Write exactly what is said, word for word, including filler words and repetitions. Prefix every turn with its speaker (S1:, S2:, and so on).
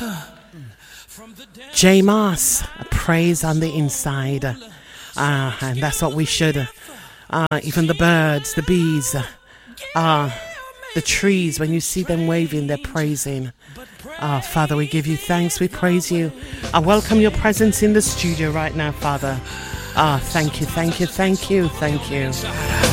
S1: J-Mas, a praise on the inside. Uh, and that's what we should. Uh, even the birds, the bees, uh, the trees, when you see them waving, they're praising. Uh, Father, we give you thanks, we praise you. I welcome your presence in the studio right now, Father. Ah, thank you, thank you, thank you, thank you.